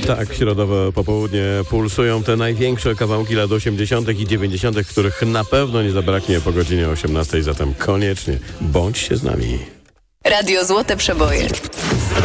Tak, środowe popołudnie pulsują te największe kawałki lat 80. i 90., których na pewno nie zabraknie po godzinie 18, zatem koniecznie bądźcie z nami. Radio Złote Przeboje.